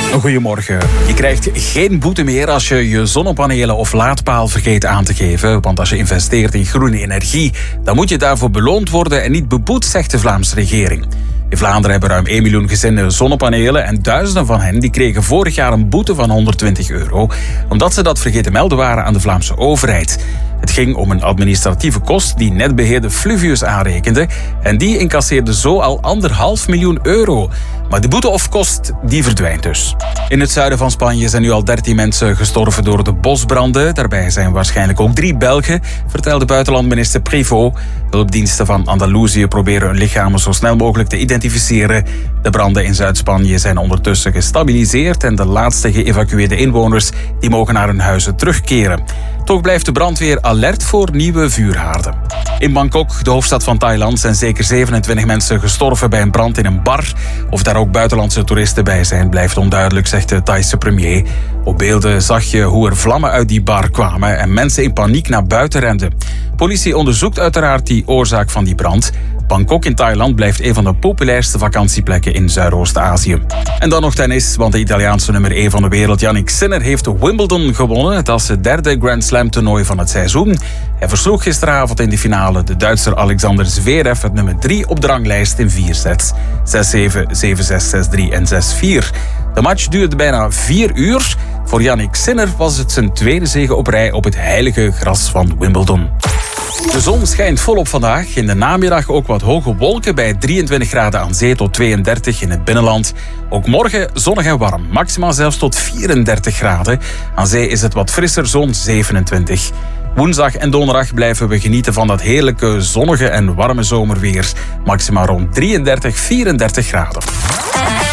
Goedemorgen. Je krijgt geen boete meer als je je zonnepanelen of laadpaal vergeet aan te geven. Want als je investeert in groene energie, dan moet je daarvoor beloond worden en niet beboet, zegt de Vlaamse regering. In Vlaanderen hebben ruim 1 miljoen gezinnen zonnepanelen en duizenden van hen die kregen vorig jaar een boete van €120, omdat ze dat vergeten melden waren aan de Vlaamse overheid. Het ging om een administratieve kost die netbeheerder Fluvius aanrekende en die incasseerde zo al €1,5 miljoen. Maar de boete of kost, die verdwijnt dus. In het zuiden van Spanje zijn nu al 13 mensen gestorven door de bosbranden. Daarbij zijn waarschijnlijk ook 3 Belgen, vertelde buitenlandminister Prevot. Hulpdiensten van Andalusië proberen hun lichamen zo snel mogelijk te identificeren. De branden in Zuid-Spanje zijn ondertussen gestabiliseerd en de laatste geëvacueerde inwoners die mogen naar hun huizen terugkeren. Toch blijft de brandweer alert voor nieuwe vuurhaarden. In Bangkok, de hoofdstad van Thailand, zijn zeker 27 mensen gestorven bij een brand in een bar. Of daar ook buitenlandse toeristen bij zijn, blijft onduidelijk, zegt de Thaise premier. Op beelden zag je hoe er vlammen uit die bar kwamen en mensen in paniek naar buiten renden. Politie onderzoekt uiteraard die oorzaak van die brand. Bangkok in Thailand blijft een van de populairste vakantieplekken in Zuidoost-Azië. En dan nog tennis, want de Italiaanse nummer 1 van de wereld, Jannik Sinner, heeft Wimbledon gewonnen. Het was het 3e Grand Slam toernooi van het seizoen. Hij versloeg gisteravond in de finale de Duitser Alexander Zverev, het nummer 3 op de ranglijst, in 4 sets. 6-7, 7-6, 6-3 en 6-4. De match duurde bijna 4 uur. Voor Jannik Sinner was het zijn tweede zege op rij op het heilige gras van Wimbledon. De zon schijnt volop vandaag. In de namiddag ook wat hoge wolken bij 23 graden aan zee tot 32 in het binnenland. Ook morgen zonnig en warm, maximaal zelfs tot 34 graden. Aan zee is het wat frisser, zo'n 27. Woensdag en donderdag blijven we genieten van dat heerlijke zonnige en warme zomerweer. Maximaal rond 33, 34 graden.